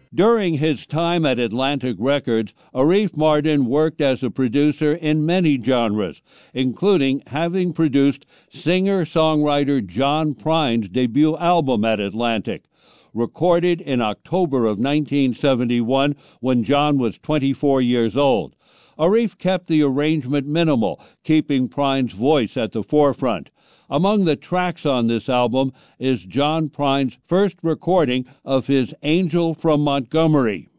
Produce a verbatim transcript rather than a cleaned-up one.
During his time at Atlantic Records, Arif Mardin worked as a producer in many genres, including having produced singer-songwriter John Prine's debut album at Atlantic, recorded in October of nineteen seventy-one when John was twenty-four years old. Arif kept the arrangement minimal, keeping Prine's voice at the forefront. Among the tracks on this album is John Prine's first recording of his Angel from Montgomery.